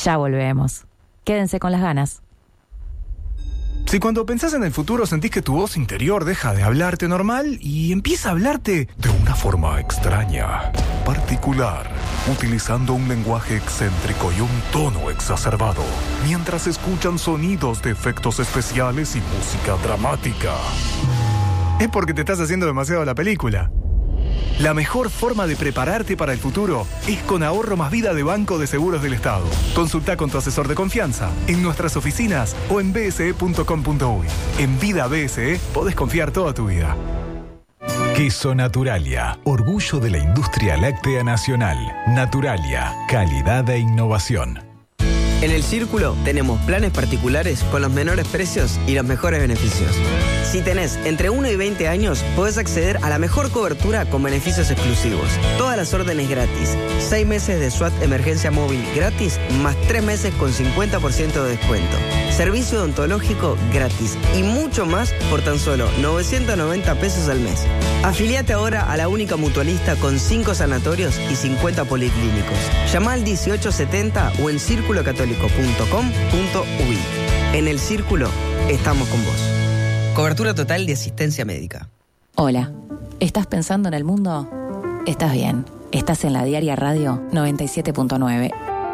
Ya volvemos. Quédense con las ganas. Si cuando pensás en el futuro sentís que tu voz interior deja de hablarte normal y empieza a hablarte de una forma extraña, particular, utilizando un lenguaje excéntrico y un tono exacerbado, mientras escuchan sonidos de efectos especiales y música dramática, es porque te estás haciendo demasiado la película. La mejor forma de prepararte para el futuro es con Ahorro Más Vida de Banco de Seguros del Estado. Consulta con tu asesor de confianza en nuestras oficinas o en bse.com.uy. En Vida BSE podés confiar toda tu vida. Queso Naturalia, orgullo de la industria láctea nacional. Naturalia, calidad e innovación. En El Círculo tenemos planes particulares con los menores precios y los mejores beneficios. Si tenés entre 1 y 20 años, podés acceder a la mejor cobertura con beneficios exclusivos. Todas las órdenes gratis. 6 meses de SWAT emergencia móvil gratis, más 3 meses con 50% de descuento. Servicio odontológico gratis y mucho más por tan solo 990 pesos al mes. Afiliate ahora a la única mutualista con 5 sanatorios y 50 policlínicos. Llama al 1870 o en circulocatólico.com.uy. En El Círculo estamos con vos. Cobertura total de asistencia médica. Hola, ¿estás pensando en el mundo? Estás bien, estás en la Diaria Radio 97.9.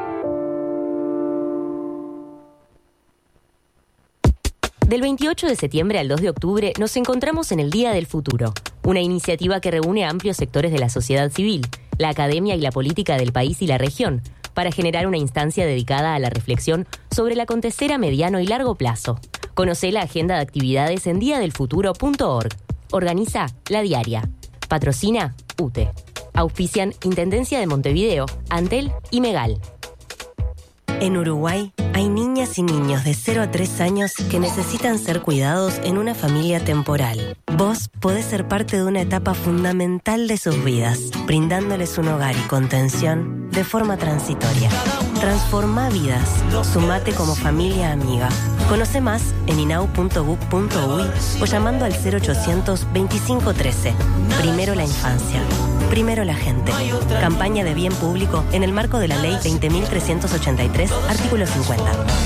Del 28 de septiembre al 2 de octubre nos encontramos en el Día del Futuro, una iniciativa que reúne a amplios sectores de la sociedad civil, la academia y la política del país y la región, para generar una instancia dedicada a la reflexión sobre el acontecer a mediano y largo plazo. Conocé la agenda de actividades en diadelfuturo.org. Organiza La Diaria. Patrocina UTE. Auspician Intendencia de Montevideo, Antel y Megal. En Uruguay hay niñas y niños de 0 a 3 años que necesitan ser cuidados en una familia temporal. Vos podés ser parte de una etapa fundamental de sus vidas, brindándoles un hogar y contención de forma transitoria. Transforma vidas. Sumate como familia amiga. Conoce más en inau.gov.uy o llamando al 0800 2513. Primero la infancia. Primero la gente. Campaña de bien público en el marco de la Ley 20.383, artículo 50.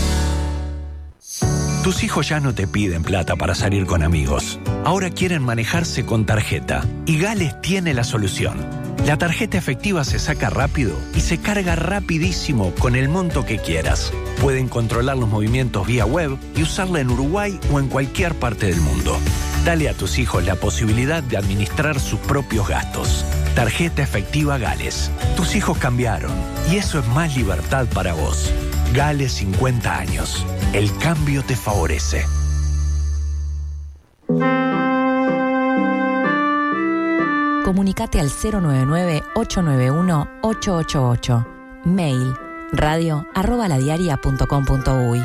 Tus hijos ya no te piden plata para salir con amigos. Ahora quieren manejarse con tarjeta. Y Gales tiene la solución. La tarjeta efectiva se saca rápido y se carga rapidísimo con el monto que quieras. Pueden controlar los movimientos vía web y usarla en Uruguay o en cualquier parte del mundo. Dale a tus hijos la posibilidad de administrar sus propios gastos. Tarjeta efectiva Gales. Tus hijos cambiaron y eso es más libertad para vos. Gales 50 años. El cambio te favorece. Comunicate al 099-891-888. Mail radio@ladiaria.com.uy.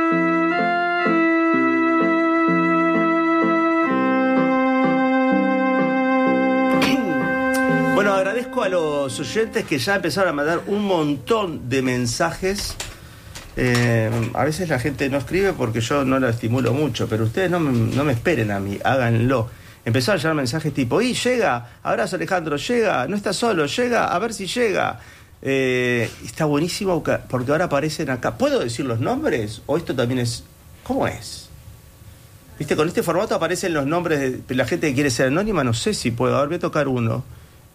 Bueno, agradezco a los oyentes que ya empezaron a mandar un montón de mensajes. A veces la gente no escribe porque yo no la estimulo mucho, pero ustedes no me esperen a mí, háganlo. Empezaron a llegar mensajes tipo, llega, abrazo Alejandro, llega, no está solo, llega, a ver si llega. Está buenísimo porque ahora aparecen acá. ¿Puedo decir los nombres? ¿O esto también es...? ¿Cómo es? ¿Viste? Con este formato aparecen los nombres de la gente que quiere ser anónima. No sé si puedo. A ver, voy a tocar uno.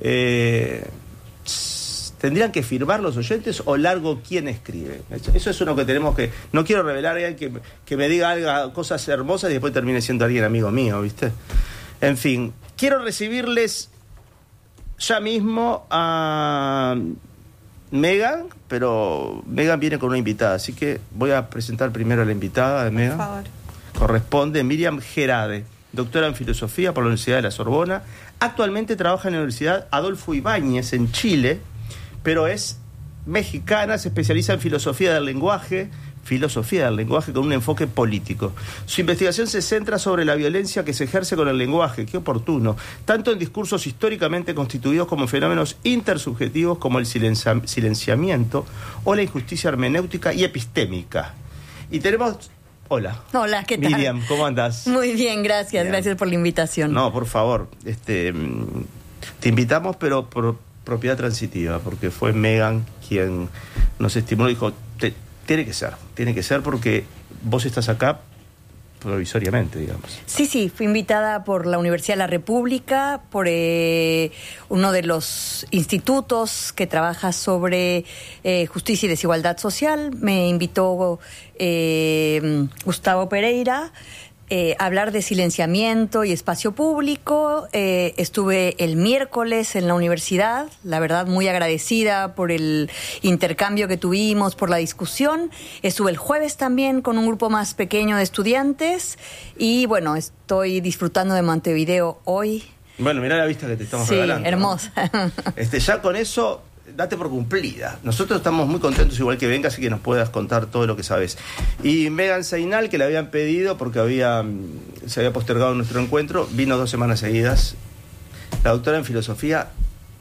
¿Tendrían que firmar los oyentes o largo quién escribe? Eso es uno que tenemos que... No quiero revelar a alguien que me diga cosas hermosas y después termine siendo alguien amigo mío, ¿viste? En fin, quiero recibirles ya mismo a Megan, pero Megan viene con una invitada, así que voy a presentar primero a la invitada de Megan. Por favor. Corresponde Miriam Gerade, doctora en filosofía por la Universidad de la Sorbona. Actualmente trabaja en la Universidad Adolfo Ibáñez en Chile, pero es mexicana, se especializa en filosofía del lenguaje con un enfoque político. Su investigación se centra sobre la violencia que se ejerce con el lenguaje, qué oportuno, tanto en discursos históricamente constituidos como en fenómenos intersubjetivos como el silenciamiento o la injusticia hermenéutica y epistémica. Y tenemos... Hola. Hola, ¿qué tal? Miriam, ¿cómo andás? Muy bien, gracias. Bien. Gracias por la invitación. No, por favor. Te invitamos, pero por propiedad transitiva, porque fue Megan quien nos estimuló y dijo, Tiene que ser porque vos estás acá provisoriamente, digamos. Sí, fui invitada por la Universidad de la República, por uno de los institutos que trabaja sobre justicia y desigualdad social. Me invitó Gustavo Pereira a hablar de silenciamiento y espacio público. Estuve el miércoles en la universidad, la verdad muy agradecida por el intercambio que tuvimos, por la discusión. Estuve el jueves también con un grupo más pequeño de estudiantes y bueno, estoy disfrutando de Montevideo hoy. Bueno, mirá la vista que te estamos regalando. Sí, hermosa. Ya con eso, date por cumplida. Nosotros estamos muy contentos igual que vengas y que nos puedas contar todo lo que sabes. Y Megan Seinal, que le habían pedido porque se había postergado nuestro encuentro, vino 2 semanas seguidas. La doctora en filosofía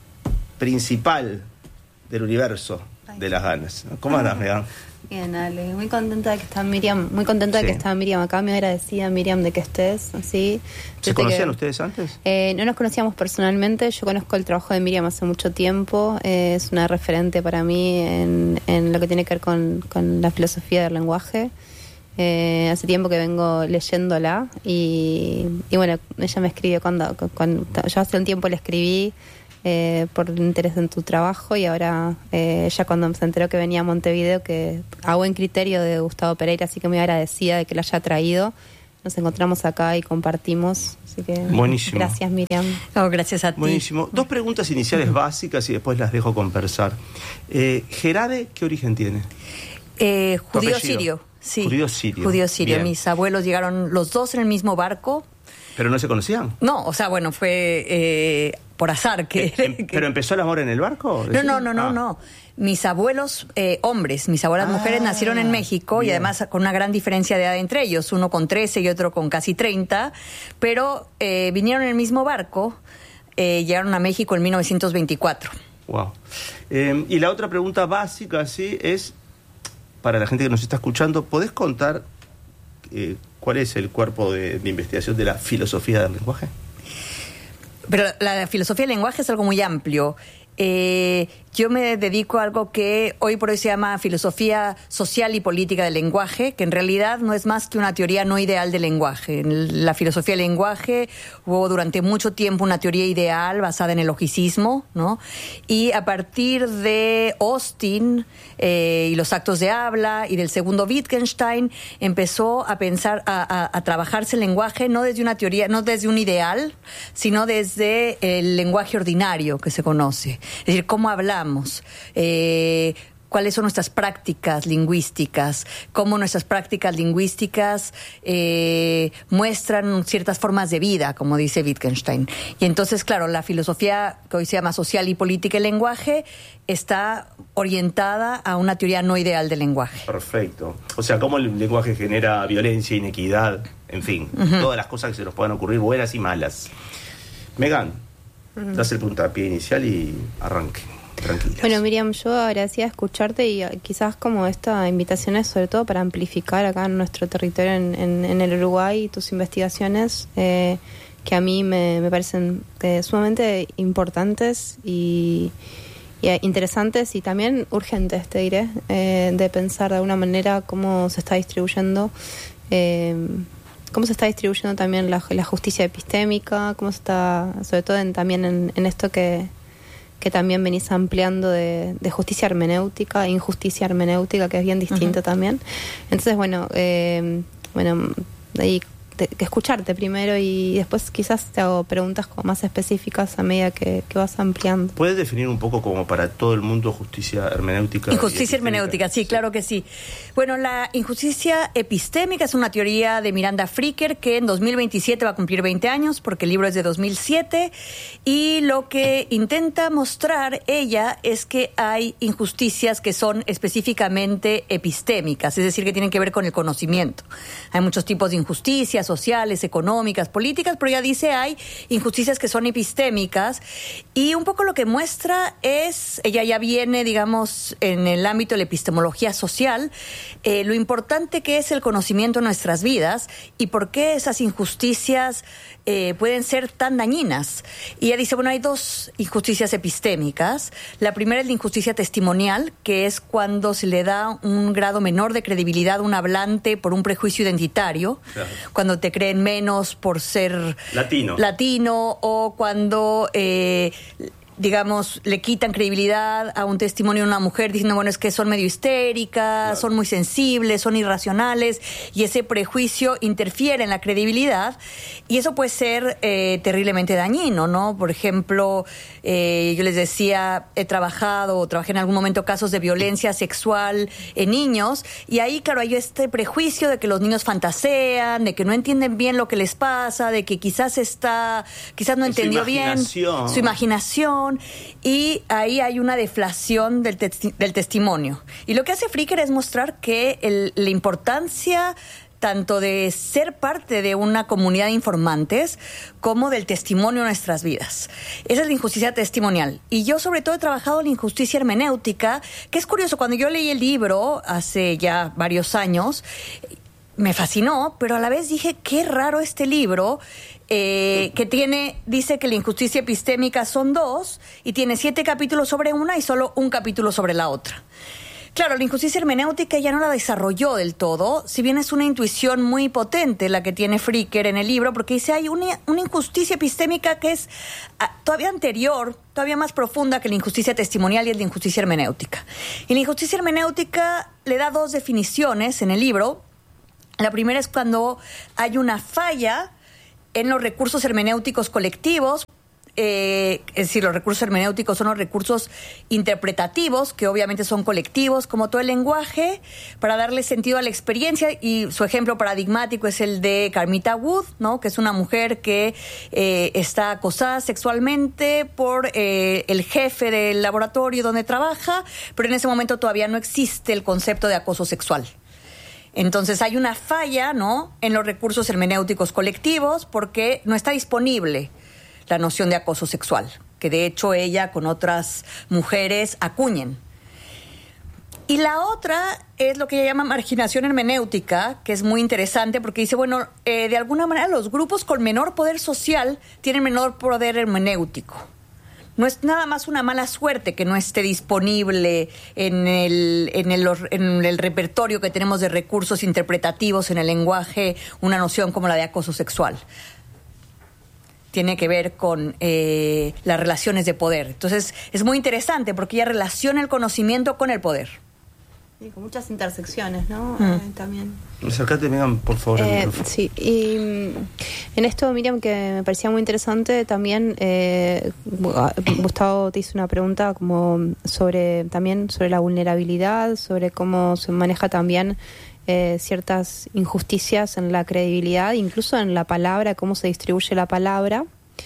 principal del universo de las ganas. ¿Cómo andás, Megan? Bien, Ale, muy contenta de que está Miriam, de que está Miriam acá, muy agradecida, Miriam, de que estés, así. ¿Se conocían ustedes antes? No nos conocíamos personalmente, yo conozco el trabajo de Miriam hace mucho tiempo, es una referente para mí en lo que tiene que ver con la filosofía del lenguaje. Hace tiempo que vengo leyéndola y bueno, ella me escribió cuando yo hace un tiempo le escribí por el interés en tu trabajo y ahora ella cuando se enteró que venía a Montevideo, que a buen criterio de Gustavo Pereira, así que muy agradecida de que la haya traído, nos encontramos acá y compartimos, así que buenísimo. Gracias, Miriam. No, gracias a ti. Buenísimo. 2 preguntas iniciales básicas y después las dejo conversar. Gerade, ¿qué origen tiene? Judío sirio. Sí. Judío sirio. Judío sirio. Bien. Mis abuelos llegaron los 2 en el mismo barco. ¿Pero no se conocían? No, o sea, bueno, fue por azar que... ¿Pero empezó el amor en el barco? No. Mis abuelos hombres, mis abuelas mujeres nacieron en México bien. Y además con una gran diferencia de edad entre ellos, uno con 13 y otro con casi 30, pero vinieron en el mismo barco, llegaron a México en 1924. Wow. Y la otra pregunta básica, sí, es, para la gente que nos está escuchando, ¿podés contar cuál es el cuerpo de investigación de la filosofía del lenguaje? Pero la filosofía del lenguaje es algo muy amplio. Yo me dedico a algo que hoy por hoy se llama filosofía social y política del lenguaje, que en realidad no es más que una teoría no ideal del lenguaje. En la filosofía del lenguaje hubo durante mucho tiempo una teoría ideal basada en el logicismo, ¿no? Y a partir de Austin y los actos de habla y del segundo Wittgenstein empezó a pensar, a trabajarse el lenguaje no desde una teoría, no desde un ideal, sino desde el lenguaje ordinario que se conoce. Es decir, cómo hablamos, cuáles son nuestras prácticas lingüísticas, cómo nuestras prácticas lingüísticas muestran ciertas formas de vida, como dice Wittgenstein. Y entonces, claro, la filosofía que hoy se llama social y política del lenguaje está orientada a una teoría no ideal del lenguaje. Perfecto. O sea, cómo el lenguaje genera violencia, inequidad, en fin, todas las cosas que se nos puedan ocurrir, buenas y malas. Megan, das el puntapié inicial y arranque. Tranquilas. Bueno, Miriam, yo agradecida de escucharte y quizás como esta invitación es sobre todo para amplificar acá en nuestro territorio en el Uruguay tus investigaciones que a mí me parecen sumamente importantes y interesantes y también urgentes, te diré, de pensar de alguna manera cómo se está distribuyendo también la justicia epistémica, cómo se está, sobre todo también en esto que también venís ampliando de justicia hermenéutica e injusticia hermenéutica, que es bien distinta también. Entonces, ahí que escucharte primero y después quizás te hago preguntas como más específicas a medida que vas ampliando. ¿Puedes definir un poco como para todo el mundo justicia hermenéutica? Injusticia hermenéutica, sí, claro que sí. Bueno, la injusticia epistémica es una teoría de Miranda Fricker que en 2027 va a cumplir 20 años porque el libro es de 2007 y lo que intenta mostrar ella es que hay injusticias que son específicamente epistémicas, es decir, que tienen que ver con el conocimiento. Hay muchos tipos de injusticias sociales, económicas, políticas, pero ella dice hay injusticias que son epistémicas y un poco lo que muestra es, ella ya viene, digamos, en el ámbito de la epistemología social, lo importante que es el conocimiento en nuestras vidas y por qué esas injusticias pueden ser tan dañinas. Y ella dice, bueno, hay dos injusticias epistémicas. La primera es la injusticia testimonial, que es cuando se le da un grado menor de credibilidad a un hablante por un prejuicio identitario, claro. Cuando te creen menos por ser latino o cuando... digamos, le quitan credibilidad a un testimonio de una mujer diciendo, bueno, es que son medio histéricas, claro. Son muy sensibles, son irracionales, y ese prejuicio interfiere en la credibilidad, y eso puede ser terriblemente dañino, ¿no? Por ejemplo, yo les decía, trabajé en algún momento casos de violencia sexual en niños, y ahí, claro, hay este prejuicio de que los niños fantasean, de que no entienden bien lo que les pasa, de que quizás no entendió bien su imaginación, y ahí hay una deflación del testimonio. Y lo que hace Fricker es mostrar que la importancia tanto de ser parte de una comunidad de informantes como del testimonio de nuestras vidas. Esa es la injusticia testimonial. Y yo sobre todo he trabajado en la injusticia hermenéutica, que es curioso, cuando yo leí el libro hace ya varios años, me fascinó, pero a la vez dije, qué raro este libro, que dice que la injusticia epistémica son 2 y tiene 7 capítulos sobre una y solo un capítulo sobre la otra. Claro, la injusticia hermenéutica ya no la desarrolló del todo, si bien es una intuición muy potente la que tiene Fricker en el libro, porque dice hay una injusticia epistémica que es todavía anterior, todavía más profunda que la injusticia testimonial, y es la injusticia hermenéutica. Y la injusticia hermenéutica le da 2 definiciones en el libro. La primera es cuando hay una falla en los recursos hermenéuticos colectivos, es decir, los recursos hermenéuticos son los recursos interpretativos, que obviamente son colectivos, como todo el lenguaje, para darle sentido a la experiencia, y su ejemplo paradigmático es el de Carmita Wood, ¿no? Que es una mujer que está acosada sexualmente por el jefe del laboratorio donde trabaja, pero en ese momento todavía no existe el concepto de acoso sexual. Entonces hay una falla, ¿no?, en los recursos hermenéuticos colectivos porque no está disponible la noción de acoso sexual, que de hecho ella con otras mujeres acuñen. Y la otra es lo que ella llama marginación hermenéutica, que es muy interesante porque dice, bueno, de alguna manera los grupos con menor poder social tienen menor poder hermenéutico. No es nada más una mala suerte que no esté disponible en el repertorio que tenemos de recursos interpretativos en el lenguaje una noción como la de acoso sexual. Tiene que ver con las relaciones de poder. Entonces, es muy interesante porque ella relaciona el conocimiento con el poder. Y con muchas intersecciones, ¿no? También. Acércate, Miriam, por favor. Sí, y en esto, Miriam, que me parecía muy interesante, también Gustavo te hizo una pregunta como sobre la vulnerabilidad, sobre cómo se maneja también ciertas injusticias en la credibilidad, incluso en la palabra, cómo se distribuye la palabra,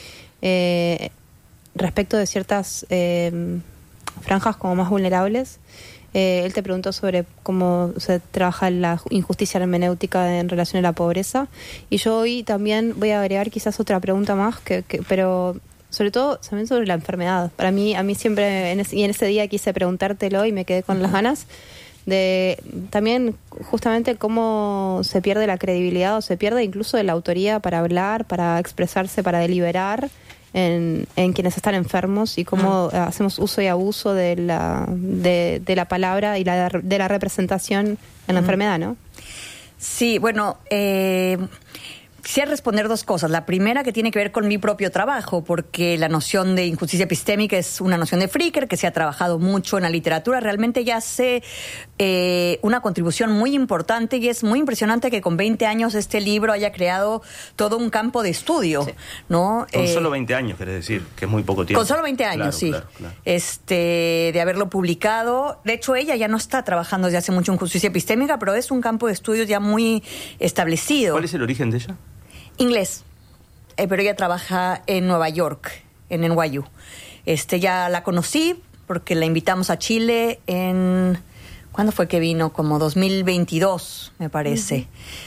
respecto de ciertas franjas como más vulnerables. Él te preguntó sobre cómo se trabaja la injusticia hermenéutica en relación a la pobreza, y yo hoy también voy a agregar quizás otra pregunta más, pero sobre todo también sobre la enfermedad. Para mí, a mí siempre, en ese día quise preguntártelo y me quedé con las ganas de también justamente cómo se pierde la credibilidad o se pierde incluso la autoría para hablar, para expresarse, para deliberar en quienes están enfermos, y cómo hacemos uso y abuso de la palabra y de la representación en la enfermedad, ¿no? Sí, bueno, quisiera responder 2 cosas. La primera, que tiene que ver con mi propio trabajo, porque la noción de injusticia epistémica es una noción de Fricker que se ha trabajado mucho en la literatura. Realmente ya hace una contribución muy importante, y es muy impresionante que con 20 años este libro haya creado todo un campo de estudio, sí, ¿no? Con solo 20 años, querés decir, que es muy poco tiempo. Con solo 20 años, claro, sí. Claro. De haberlo publicado. De hecho, ella ya no está trabajando desde hace mucho en justicia epistémica, pero es un campo de estudios ya muy establecido. ¿Cuál es el origen de ella? Inglés, pero ella trabaja en Nueva York, en NYU. Ya la conocí porque la invitamos a Chile ¿cuándo fue que vino? Como 2022, me parece.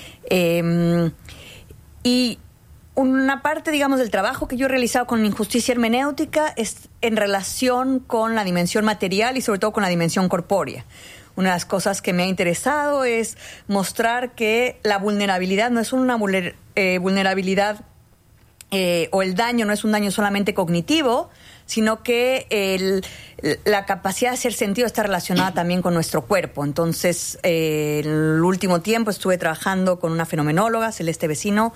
Y una parte, digamos, del trabajo que yo he realizado con la injusticia hermenéutica es en relación con la dimensión material y sobre todo con la dimensión corpórea. Una de las cosas que me ha interesado es mostrar que la vulnerabilidad no es una vulnerabilidad o el daño no es un daño solamente cognitivo, sino que la capacidad de hacer sentido está relacionada también con nuestro cuerpo. Entonces, en el último tiempo estuve trabajando con una fenomenóloga, Celeste Vecino,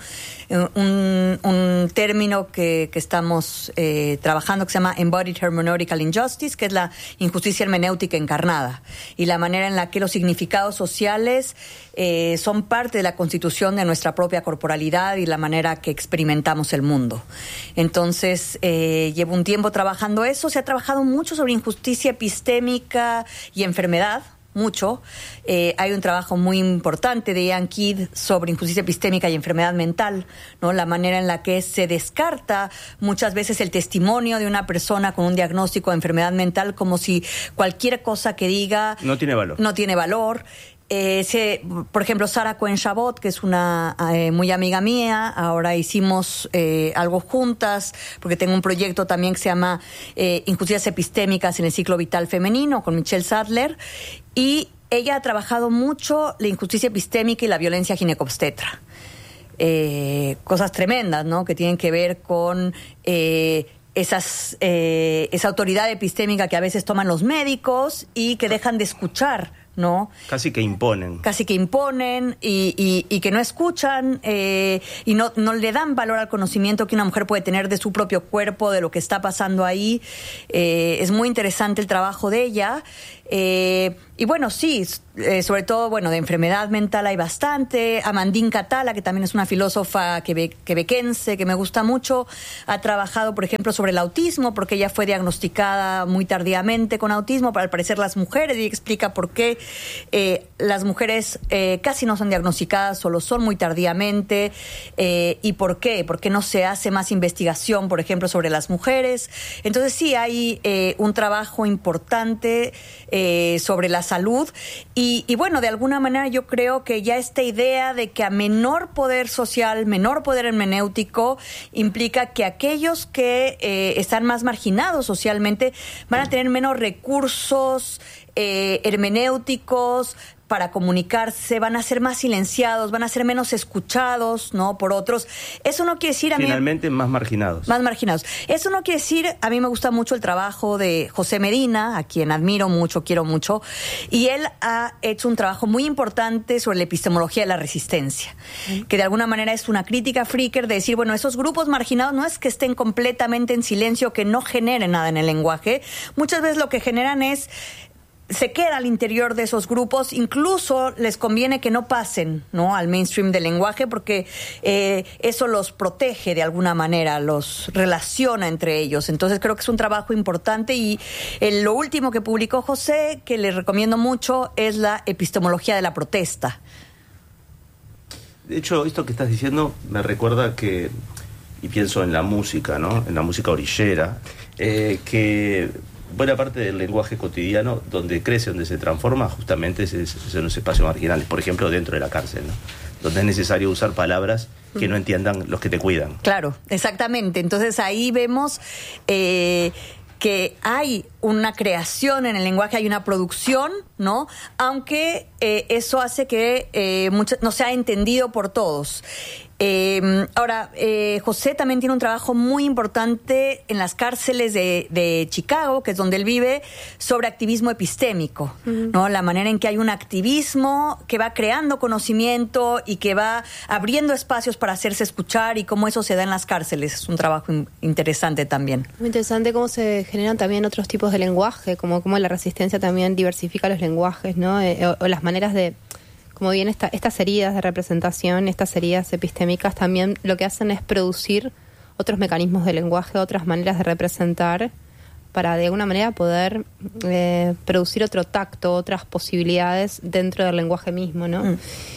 un término que estamos trabajando que se llama Embodied Hermeneutical Injustice, que es la injusticia hermenéutica encarnada, y la manera en la que los significados sociales son parte de la constitución de nuestra propia corporalidad y la manera que experimentamos el mundo. Entonces, llevo un tiempo trabajando eso. Se ha trabajado mucho sobre injusticia epistémica y enfermedad, mucho. Hay un trabajo muy importante de Ian Kidd sobre injusticia epistémica y enfermedad mental, ¿no? La manera en la que se descarta muchas veces el testimonio de una persona con un diagnóstico de enfermedad mental como si cualquier cosa que diga no tiene valor. No tiene valor. Por ejemplo, Sara Cohen-Chabot, que es una muy amiga mía, ahora hicimos algo juntas, porque tengo un proyecto también que se llama Injusticias Epistémicas en el Ciclo Vital Femenino, con Michelle Sadler, y ella ha trabajado mucho la injusticia epistémica y la violencia ginecobstetra. Cosas tremendas, ¿no?, que tienen que ver con esa autoridad epistémica que a veces toman los médicos y que dejan de escuchar, ¿no? Casi que imponen y que no escuchan y no le dan valor al conocimiento que una mujer puede tener de su propio cuerpo, de lo que está pasando ahí. Es muy interesante el trabajo de ella. Y bueno, sí, sobre todo, bueno, de enfermedad mental hay bastante. Amandine Catala, que también es una filósofa quebequense que me gusta mucho, ha trabajado, por ejemplo, sobre el autismo, porque ella fue diagnosticada muy tardíamente con autismo, al parecer las mujeres, y explica por qué las mujeres casi no son diagnosticadas, solo son muy tardíamente, y por qué no se hace más investigación, por ejemplo, sobre las mujeres. Entonces sí, hay un trabajo importante sobre la salud y bueno, de alguna manera yo creo que ya esta idea de que a menor poder social, menor poder hermenéutico, implica que aquellos que están más marginados socialmente van a tener menos recursos hermenéuticos para comunicarse, van a ser más silenciados, van a ser menos escuchados, ¿no?, por otros. Eso no quiere decir... Finalmente más marginados. Más marginados. Eso no quiere decir... A mí me gusta mucho el trabajo de José Medina, a quien admiro mucho, quiero mucho, y él ha hecho un trabajo muy importante sobre la epistemología de la resistencia, que de alguna manera es una crítica Fricker de decir, bueno, esos grupos marginados no es que estén completamente en silencio, que no generen nada en el lenguaje. Muchas veces lo que generan se queda al interior de esos grupos, incluso les conviene que no pasen, ¿no?, al mainstream del lenguaje, porque eso los protege de alguna manera, los relaciona entre ellos. Entonces creo que es un trabajo importante y lo último que publicó José, que les recomiendo mucho, es la epistemología de la protesta. De hecho, esto que estás diciendo me recuerda que, y pienso en la música, ¿no?, en la música orillera, que buena parte del lenguaje cotidiano, donde crece, donde se transforma, justamente es en los espacios marginales, por ejemplo, dentro de la cárcel, ¿no?, donde es necesario usar palabras que no entiendan los que te cuidan. Claro, exactamente. Entonces ahí vemos que hay una creación en el lenguaje, hay una producción, ¿no?, aunque eso hace que no sea entendido por todos. Ahora, José también tiene un trabajo muy importante en las cárceles de Chicago, que es donde él vive, sobre activismo epistémico, ¿no? La manera en que hay un activismo que va creando conocimiento y que va abriendo espacios para hacerse escuchar y cómo eso se da en las cárceles. Es un trabajo interesante también. Muy interesante cómo se generan también otros tipos de lenguaje, como la resistencia también diversifica los lenguajes, ¿no? O las maneras de... Como bien estas heridas de representación, estas heridas epistémicas también lo que hacen es producir otros mecanismos de lenguaje, otras maneras de representar, para de alguna manera poder producir otro tacto, otras posibilidades dentro del lenguaje mismo, ¿no?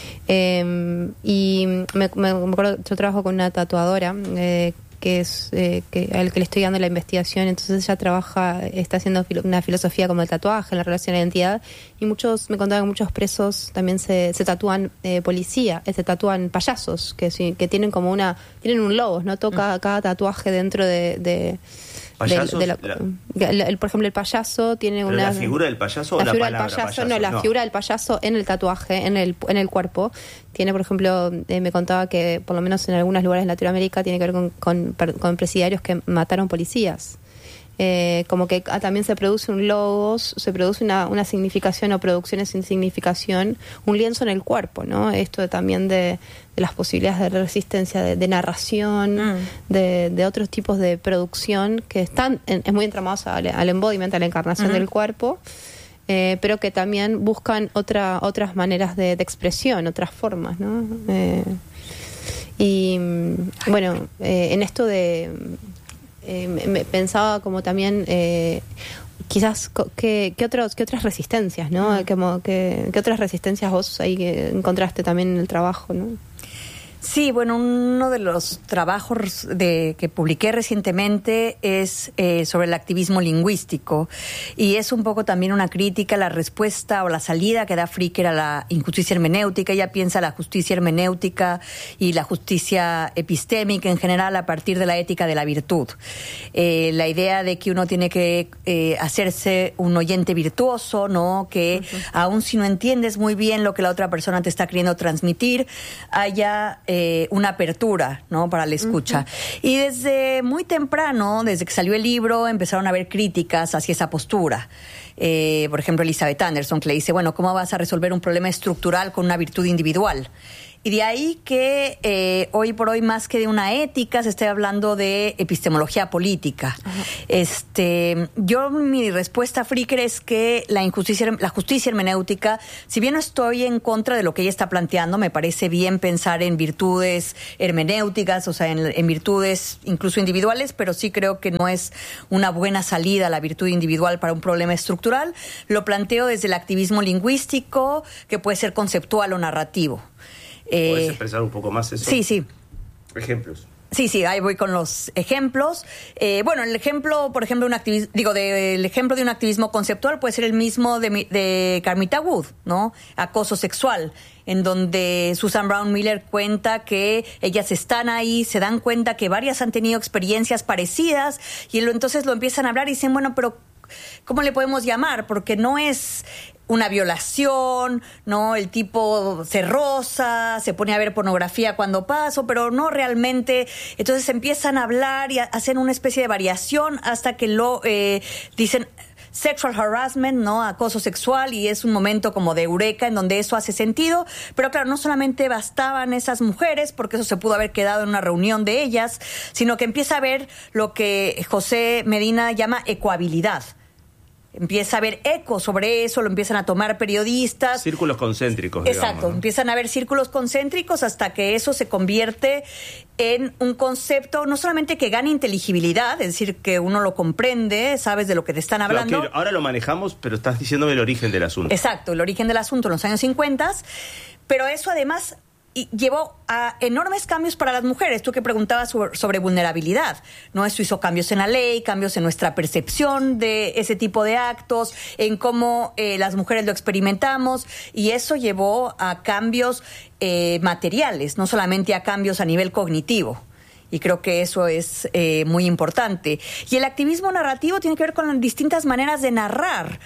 Y me acuerdo, yo trabajo con una tatuadora que es al que le estoy dando la investigación, entonces ella está haciendo una filosofía como el tatuaje, la relación a la identidad, y me contaban que muchos presos también se tatúan policía, se tatúan payasos, que tienen como tienen un logos, ¿no? Cada tatuaje dentro de Payasos, por ejemplo, el payaso tiene una... ¿La figura del payaso o la palabra payaso? No, la figura del payaso en el tatuaje, en el cuerpo. Tiene, por ejemplo, me contaba que por lo menos en algunos lugares de Latinoamérica tiene que ver con presidiarios que mataron policías. Como que también se produce un logos, se produce una significación o producciones sin significación, un lienzo en el cuerpo, ¿no? Esto también de las posibilidades de resistencia, de narración, de otros tipos de producción que están es muy entramados al embodiment, a la encarnación del cuerpo, pero que también buscan otras maneras de expresión, otras formas, ¿no? Y bueno, en esto de... me pensaba como también quizás qué otras resistencias, ¿no? ¿Qué otras resistencias vos ahí que encontraste también en el trabajo, ¿no? Sí, bueno, uno de los trabajos que publiqué recientemente es sobre el activismo lingüístico, y es un poco también una crítica a la respuesta o la salida que da Fricker a la injusticia hermenéutica. Ella piensa la justicia hermenéutica y la justicia epistémica en general a partir de la ética de la virtud. La idea de que uno tiene que hacerse un oyente virtuoso, ¿no? Que aun si no entiendes muy bien lo que la otra persona te está queriendo transmitir, haya una apertura, ¿no? Para la escucha. Y desde muy temprano, desde que salió el libro, empezaron a haber críticas hacia esa postura. Por ejemplo, Elizabeth Anderson, que le dice, bueno, ¿cómo vas a resolver un problema estructural con una virtud individual? Y de ahí que hoy por hoy, más que de una ética, se esté hablando de epistemología política. Mi respuesta a Fricker es que la justicia hermenéutica, si bien no estoy en contra de lo que ella está planteando, me parece bien pensar en virtudes hermenéuticas, o sea, en virtudes incluso individuales, pero sí creo que no es una buena salida la virtud individual para un problema estructural. Lo planteo desde el activismo lingüístico, que puede ser conceptual o narrativo. ¿Puedes expresar un poco más eso? Sí. Ejemplos. Sí, ahí voy con los ejemplos. Bueno, el ejemplo, por ejemplo, el ejemplo de un activismo conceptual puede ser el mismo de Carmita Wood, ¿no? Acoso sexual, en donde Susan Brown Miller cuenta que ellas están ahí, se dan cuenta que varias han tenido experiencias parecidas, y entonces lo empiezan a hablar y dicen, bueno, pero ¿cómo le podemos llamar? Porque no es una violación, ¿no? El tipo se roza, se pone a ver pornografía cuando paso, pero no realmente. Entonces empiezan a hablar y hacen una especie de variación hasta que dicen sexual harassment, ¿no? Acoso sexual, y es un momento como de eureka en donde eso hace sentido. Pero claro, no solamente bastaban esas mujeres, porque eso se pudo haber quedado en una reunión de ellas, sino que empieza a haber lo que José Medina llama ecohabilidad. Empieza a haber eco sobre eso, lo empiezan a tomar periodistas. Círculos concéntricos, exacto, digamos, ¿no? Empiezan a haber círculos concéntricos hasta que eso se convierte en un concepto no solamente que gane inteligibilidad, es decir, que uno lo comprende, sabes de lo que te están hablando. Claro, ahora lo manejamos, pero estás diciéndome el origen del asunto. Exacto, el origen del asunto en los años 50, pero eso además llevó a enormes cambios para las mujeres. Tú que preguntabas sobre vulnerabilidad, ¿no? Eso hizo cambios en la ley, cambios en nuestra percepción de ese tipo de actos, en cómo las mujeres lo experimentamos, y eso llevó a cambios materiales, no solamente a cambios a nivel cognitivo. Y creo que eso es muy importante. Y el activismo narrativo tiene que ver con distintas maneras de narrar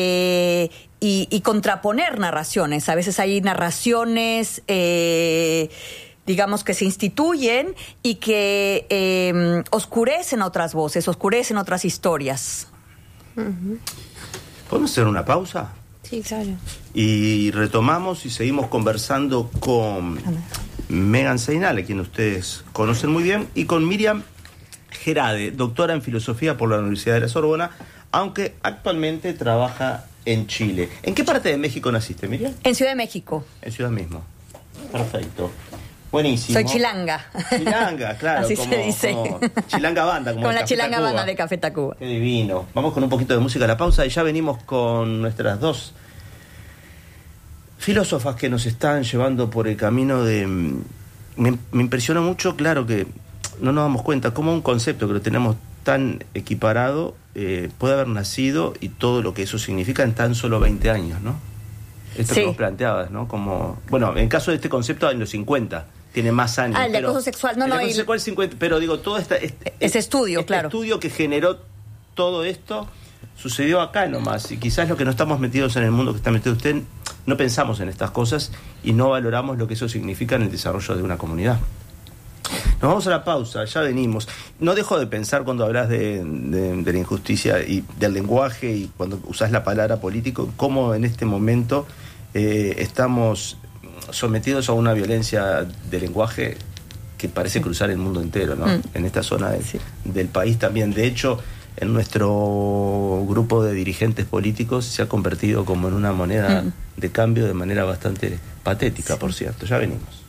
y contraponer narraciones. A veces hay narraciones, digamos, que se instituyen y que oscurecen otras voces, oscurecen otras historias. ¿Podemos hacer una pausa? Sí, claro. Y retomamos y seguimos conversando con Megan Seinal, a quien ustedes conocen muy bien, y con Miriam Gerade, doctora en filosofía por la Universidad de la Sorbona, aunque actualmente trabaja en Chile. ¿En qué parte de México naciste, Miriam? En Ciudad de México. En Ciudad mismo. Perfecto. Buenísimo. Soy chilanga. Chilanga, claro. Así se dice. Como Chilanga Banda. Como la Chilanga Tacuba. Banda de Café Tacuba. Qué divino. Vamos con un poquito de música a la pausa y ya venimos con nuestras dos filósofas que nos están llevando por el camino de... Me impresionó mucho, claro, que no nos damos cuenta cómo un concepto que lo tenemos tan equiparado puede haber nacido y todo lo que eso significa en tan solo 20 años, ¿no? Esto sí. que vos planteabas, ¿no? Como, bueno, en caso de este concepto en los 50, tiene más años. El de acoso sexual, el acoso sexual 50, pero digo, todo ese estudio, claro. estudio que generó todo esto sucedió acá nomás, y quizás lo que no estamos metidos en el mundo que está metido usted, no pensamos en estas cosas y no valoramos lo que eso significa en el desarrollo de una comunidad. Nos vamos a la pausa, ya venimos. No dejo de pensar cuando hablas de la injusticia y del lenguaje, y cuando usás la palabra político, cómo en este momento estamos sometidos a una violencia de lenguaje que parece cruzar el mundo entero, ¿no? En esta zona del país también. De hecho, en nuestro grupo de dirigentes políticos se ha convertido como en una moneda de cambio de manera bastante patética, por cierto. Ya venimos.